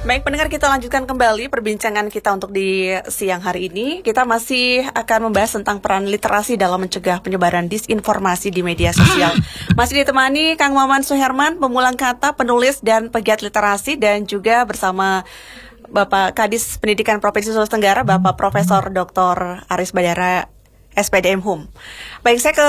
Baik pendengar, kita lanjutkan kembali perbincangan kita untuk di siang hari ini. Kita masih akan membahas tentang peran literasi dalam mencegah penyebaran disinformasi di media sosial. Masih ditemani Kang Maman Suherman, pemulang kata, penulis dan pegiat literasi, dan juga bersama Bapak Kadis Pendidikan Provinsi Sulawesi Tenggara, Bapak Profesor Dr. Aris Badara, SPDM Hum. Baik, saya ke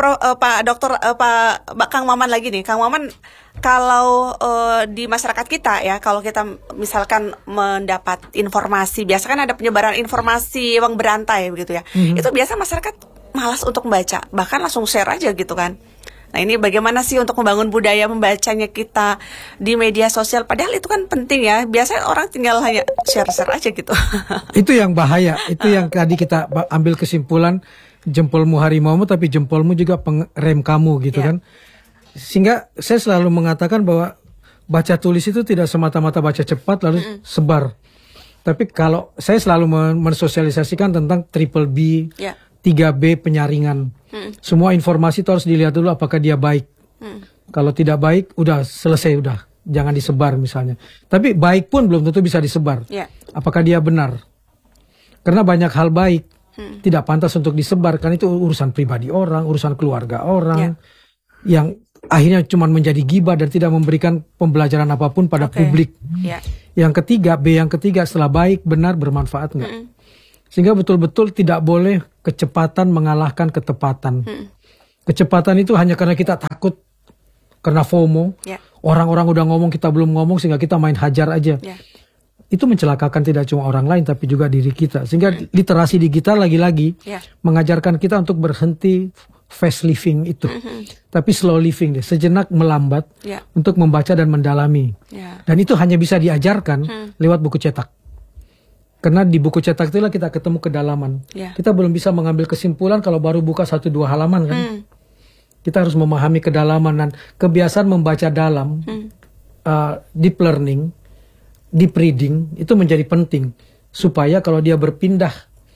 Pak Kang Maman lagi nih. Kang Maman, kalau di masyarakat kita ya, kalau kita misalkan mendapat informasi, biasa kan ada penyebaran informasi yang berantai begitu ya. Itu biasa masyarakat malas untuk membaca, bahkan langsung share aja gitu kan. Nah, ini bagaimana sih untuk membangun budaya membacanya kita di media sosial? Padahal itu kan penting ya. Biasanya orang tinggal hanya share-share aja gitu. Itu yang bahaya. Itu yang tadi kita ambil kesimpulan, jempolmu harimaumu tapi jempolmu juga pengrem kamu gitu kan. Sehingga saya selalu mengatakan bahwa baca tulis itu tidak semata-mata baca cepat lalu sebar. Tapi kalau saya selalu mensosialisasikan tentang triple B, 3B penyaringan. Semua informasi itu harus dilihat dulu apakah dia baik. Kalau tidak baik, udah selesai, udah jangan disebar misalnya. Tapi baik pun belum tentu bisa disebar. Apakah dia benar? Karena banyak hal baik tidak pantas untuk disebar, karena itu urusan pribadi orang, urusan keluarga orang, yang akhirnya cuma menjadi gibah dan tidak memberikan pembelajaran apapun pada publik. Yang ketiga, B yang ketiga, setelah baik, benar, bermanfaat enggak? Sehingga betul-betul tidak boleh kecepatan mengalahkan ketepatan. Kecepatan itu hanya karena kita takut, karena FOMO. Orang-orang udah ngomong, kita belum ngomong, sehingga kita main hajar aja. Itu mencelakakan tidak cuma orang lain, tapi juga diri kita. Sehingga literasi digital lagi-lagi mengajarkan kita untuk berhenti fast living itu. Tapi slow living deh, sejenak melambat untuk membaca dan mendalami. Dan itu hanya bisa diajarkan lewat buku cetak. Karena di buku cetak itulah kita ketemu kedalaman. Kita belum bisa mengambil kesimpulan kalau baru buka 1-2 halaman kan. Kita harus memahami kedalaman, dan kebiasaan membaca dalam, deep learning, deep reading itu menjadi penting. Supaya kalau dia berpindah,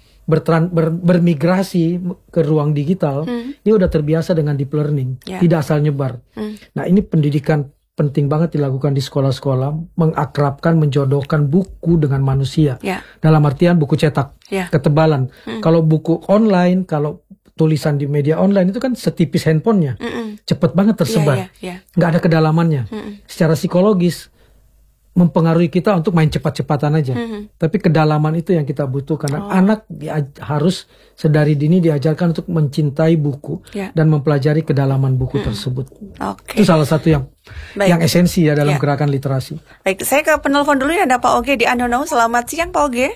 bermigrasi ke ruang digital, dia udah terbiasa dengan deep learning, tidak asal nyebar. Nah, ini pendidikan penting banget dilakukan di sekolah-sekolah, mengakrabkan, menjodohkan buku dengan manusia. Dalam artian buku cetak, ketebalan. Kalau buku online, kalau tulisan di media online itu kan setipis handphonenya, cepet banget tersebar, nggak ada kedalamannya. Secara psikologis mempengaruhi kita untuk main cepat-cepatan aja. Tapi kedalaman itu yang kita butuh, karena anak harus sedari dini diajarkan untuk mencintai buku dan mempelajari kedalaman buku tersebut. Itu salah satu yang esensi ya dalam gerakan literasi. Baik, saya ke penelpon dulu ya, ada Pak Oge di Andono. Selamat siang Pak Oge.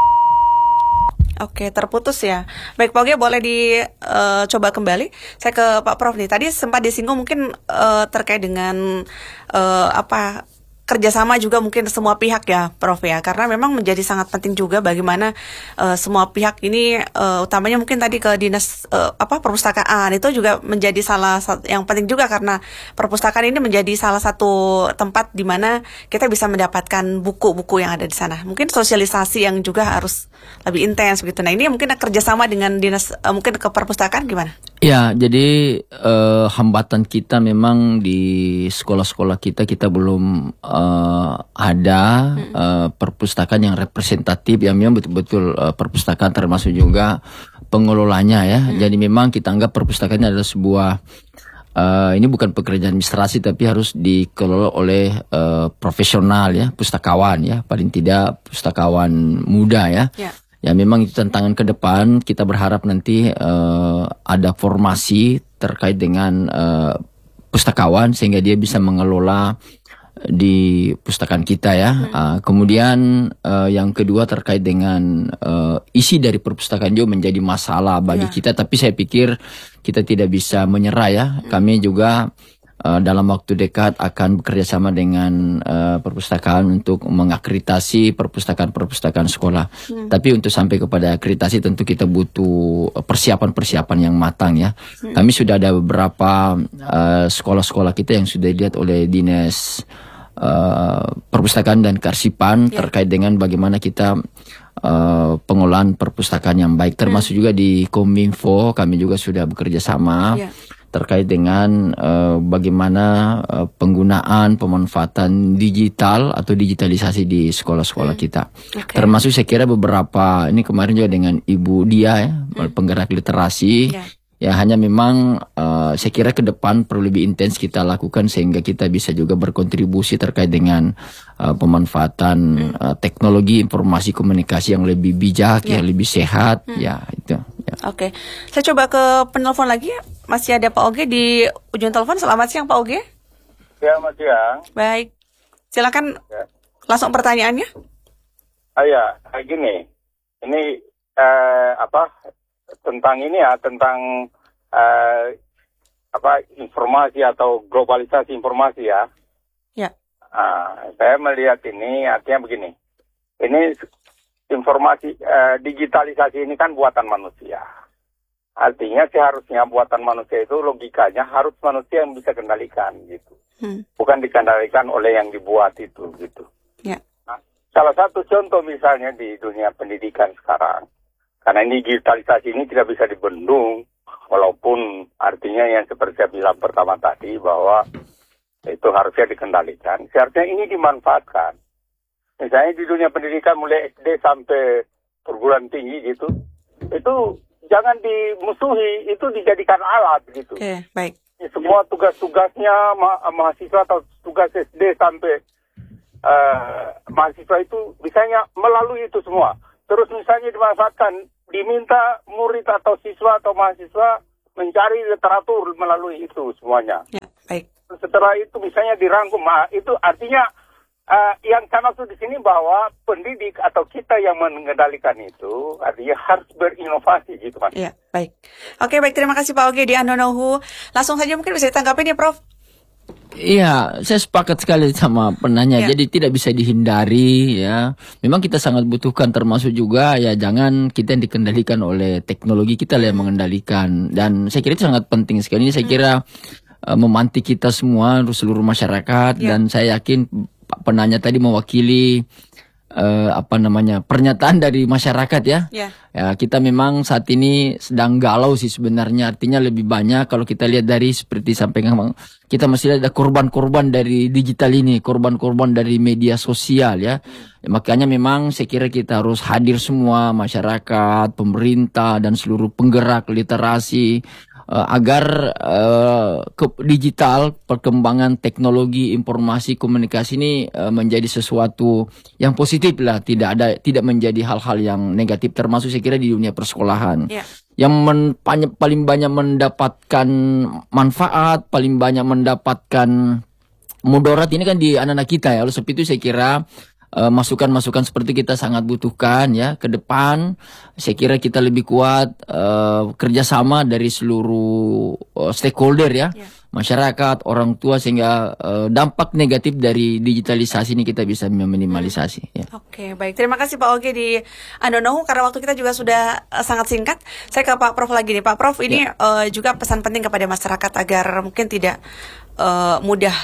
Oke, terputus ya. Baik Pak Oge, boleh dicoba kembali. Saya ke Pak Prof nih. Tadi sempat disinggung mungkin terkait dengan kerjasama juga mungkin semua pihak ya Prof ya, karena memang menjadi sangat penting juga bagaimana semua pihak ini, utamanya mungkin tadi ke dinas perpustakaan itu juga menjadi salah satu yang penting juga, karena perpustakaan ini menjadi salah satu tempat di mana kita bisa mendapatkan buku-buku yang ada di sana. Mungkin sosialisasi yang juga harus lebih intens begitu. Nah, ini mungkin kerjasama dengan dinas mungkin ke perpustakaan gimana? Ya, jadi hambatan kita memang di sekolah-sekolah kita belum ada perpustakaan yang representatif, yang memang betul-betul perpustakaan termasuk juga pengelolanya ya. Jadi memang kita anggap perpustakaan adalah sebuah ini bukan pekerjaan administrasi, tapi harus dikelola oleh profesional ya, pustakawan ya, paling tidak pustakawan muda ya. Ya memang itu tantangan ke depan. Kita berharap nanti ada formasi terkait dengan pustakawan sehingga dia bisa mengelola di pustakaan kita ya. Kemudian yang kedua terkait dengan isi dari perpustakaan juga menjadi masalah bagi kita. Tapi saya pikir kita tidak bisa menyerah ya. Kami juga dalam waktu dekat akan bekerja sama dengan perpustakaan untuk mengakreditasi perpustakaan-perpustakaan sekolah. Tapi untuk sampai kepada akreditasi tentu kita butuh persiapan-persiapan yang matang ya. Kami sudah ada beberapa sekolah-sekolah kita yang sudah dilihat oleh Dinas Perpustakaan dan Kearsipan terkait dengan bagaimana kita pengelolaan perpustakaan yang baik, termasuk juga di Kominfo kami juga sudah bekerja sama terkait dengan bagaimana penggunaan pemanfaatan digital atau digitalisasi di sekolah-sekolah kita. Termasuk saya kira beberapa, ini kemarin juga dengan Ibu Dia ya, penggerak literasi. Ya hanya memang saya kira ke depan perlu lebih intens kita lakukan sehingga kita bisa juga berkontribusi terkait dengan pemanfaatan teknologi informasi komunikasi yang lebih bijak, yang lebih sehat, ya itu. Ya. Oke, saya coba ke penelpon lagi. Masih ada Pak Oge di ujung telepon. Selamat siang Pak Oge. Ya, Mas siang. Baik, silakan langsung pertanyaannya. Ya, gini, ini tentang ini ya, tentang informasi atau globalisasi informasi ya. Ya. Saya melihat ini artinya begini, ini informasi digitalisasi ini kan buatan manusia. Artinya seharusnya buatan manusia itu logikanya harus manusia yang bisa kendalikan gitu. Bukan dikendalikan oleh yang dibuat itu gitu. Ya. Nah, salah satu contoh misalnya di dunia pendidikan sekarang, karena ini digitalisasi ini tidak bisa dibendung, walaupun artinya yang seperti saya bilang pertama tadi bahwa itu harusnya dikendalikan. Seharusnya ini dimanfaatkan. Misalnya di dunia pendidikan mulai SD sampai perguruan tinggi gitu, itu jangan dimusuhi, itu dijadikan alat gitu. Oke, baik. Semua tugas-tugasnya mahasiswa atau tugas SD sampai mahasiswa itu misalnya melalui itu semua. Terus misalnya dimanfaatkan, diminta murid atau siswa atau mahasiswa mencari literatur melalui itu semuanya. Ya, baik. Setelah itu misalnya dirangkum, itu artinya yang saya maksud di sini bahwa pendidik atau kita yang mengendalikan itu artinya harus berinovasi gitu Mas. Iya, baik. Oke, baik, terima kasih Pak Oge di Andonohu. Langsung saja mungkin bisa ditanggapi nih Prof. Iya, saya sepakat sekali sama penanya. Jadi tidak bisa dihindari ya. Memang kita sangat butuhkan, termasuk juga ya jangan kita yang dikendalikan oleh teknologi, kita yang mengendalikan. Dan saya kira itu sangat penting sekali. Ini saya kira memantik kita semua, seluruh masyarakat. Dan saya yakin penanya tadi mewakili pernyataan dari masyarakat ya. Ya, kita memang saat ini sedang galau sih sebenarnya, artinya lebih banyak kalau kita lihat dari seperti sampaikan kita masih ada korban-korban dari digital ini, korban-korban dari media sosial ya. Makanya memang saya kira kita harus hadir semua, masyarakat, pemerintah dan seluruh penggerak literasi agar digital, perkembangan teknologi informasi komunikasi ini menjadi sesuatu yang positif lah, tidak menjadi hal-hal yang negatif, termasuk saya kira di dunia persekolahan. Yang paling banyak mendapatkan manfaat, paling banyak mendapatkan mudarat ini kan di anak-anak kita ya. Oleh sebab itu saya kira masukan-masukan seperti kita sangat butuhkan ya ke depan. Saya kira kita lebih kuat kerjasama dari seluruh stakeholder ya, masyarakat, orang tua, sehingga dampak negatif dari digitalisasi ini kita bisa meminimalisasi. Ya. Oke, baik. Terima kasih Pak Oge di Andonohu. Karena waktu kita juga sudah sangat singkat, saya ke Pak Prof lagi nih. Pak Prof, ini juga pesan penting kepada masyarakat agar mungkin tidak mudah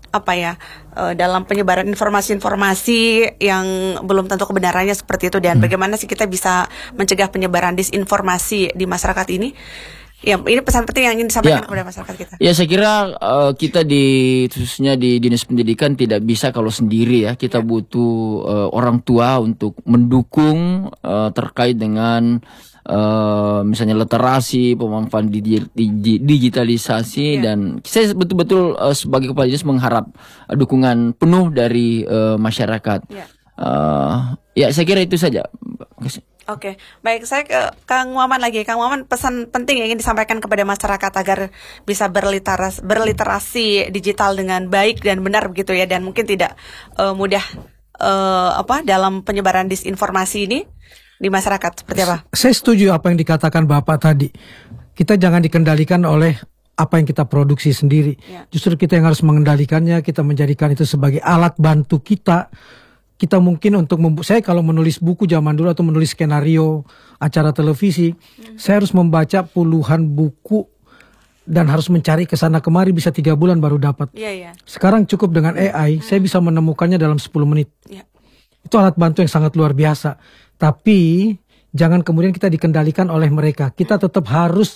dalam penyebaran informasi-informasi yang belum tentu kebenarannya seperti itu, dan bagaimana sih kita bisa mencegah penyebaran disinformasi di masyarakat ini? Ya, ini pesan penting yang ingin disampaikan kepada masyarakat kita. Ya, saya kira kita khususnya di Dinas Pendidikan tidak bisa kalau sendiri ya. Kita butuh orang tua untuk mendukung terkait dengan misalnya literasi, pemanfaatan digitalisasi, dan saya betul-betul sebagai kepala dinas mengharap dukungan penuh dari masyarakat. Ya, saya kira itu saja. Oke, baik, saya ke Kang Muhammad lagi. Kang Muhammad, pesan penting yang ingin disampaikan kepada masyarakat agar bisa berliterasi digital dengan baik dan benar begitu ya, dan mungkin tidak mudah dalam penyebaran disinformasi ini di masyarakat, seperti apa? Saya setuju apa yang dikatakan Bapak tadi. Kita jangan dikendalikan oleh apa yang kita produksi sendiri. Justru kita yang harus mengendalikannya, kita menjadikan itu sebagai alat bantu kita. Kita mungkin untuk saya kalau menulis buku zaman dulu atau menulis skenario acara televisi, saya harus membaca puluhan buku dan harus mencari ke sana kemari, bisa 3 bulan baru dapat. Sekarang cukup dengan AI, saya bisa menemukannya dalam 10 menit. Itu alat bantu yang sangat luar biasa. Tapi jangan kemudian kita dikendalikan oleh mereka. Kita tetap harus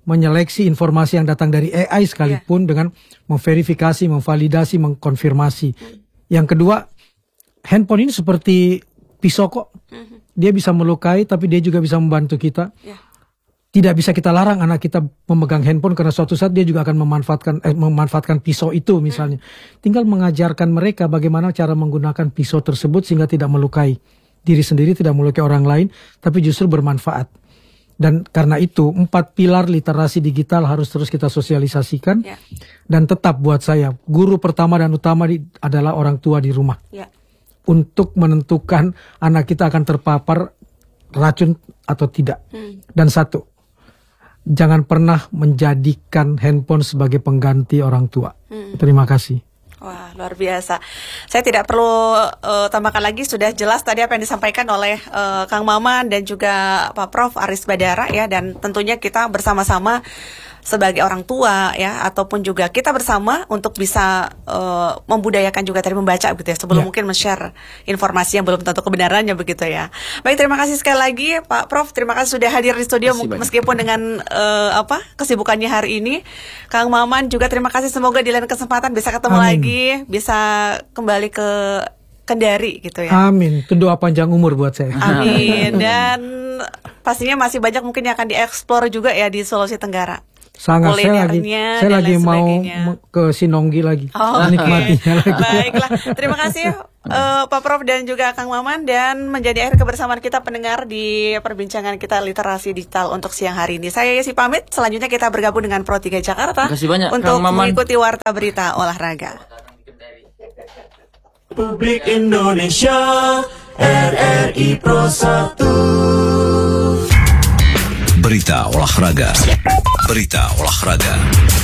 menyeleksi informasi yang datang dari AI sekalipun dengan memverifikasi, memvalidasi, mengkonfirmasi. Yang kedua, handphone ini seperti pisau kok. Dia bisa melukai tapi dia juga bisa membantu kita. Tidak bisa kita larang anak kita memegang handphone karena suatu saat dia juga akan memanfaatkan pisau itu misalnya. Tinggal mengajarkan mereka bagaimana cara menggunakan pisau tersebut sehingga tidak melukai diri sendiri, tidak melukai orang lain, tapi justru bermanfaat. Dan karena itu 4 pilar literasi digital harus terus kita sosialisasikan. Dan tetap buat saya, guru pertama dan utama adalah orang tua di rumah. Untuk menentukan anak kita akan terpapar racun atau tidak. Dan satu, jangan pernah menjadikan handphone sebagai pengganti orang tua. Terima kasih. Wah, luar biasa. Saya tidak perlu tambahkan lagi, sudah jelas tadi apa yang disampaikan oleh Kang Maman dan juga Pak Prof Aris Badara ya, dan tentunya kita bersama-sama sebagai orang tua ya, ataupun juga kita bersama untuk bisa membudayakan juga tadi membaca gitu ya, sebelum mungkin men-share informasi yang belum tentu kebenarannya begitu ya. Baik, terima kasih sekali lagi Pak Prof, terima kasih sudah hadir di studio meskipun dengan kesibukannya hari ini. Kang Maman juga terima kasih, semoga di lain kesempatan bisa ketemu lagi, bisa kembali ke Kendari gitu ya. Amin, itu doa panjang umur buat saya. Amin. Dan pastinya masih banyak mungkin yang akan dieksplor juga ya di Sulawesi Tenggara. Sangat, saya lagi mau ke Sinonggi lagi, menikmatinya lagi. Baiklah, terima kasih Pak Prof dan juga Kang Maman, dan menjadi akhir kebersamaan kita pendengar di perbincangan kita literasi digital untuk siang hari ini. Saya Yesi pamit, selanjutnya kita bergabung dengan Pro 3 Jakarta untuk mengikuti warta berita olahraga. Republik Indonesia, RRI Pro 1. Berita olahraga.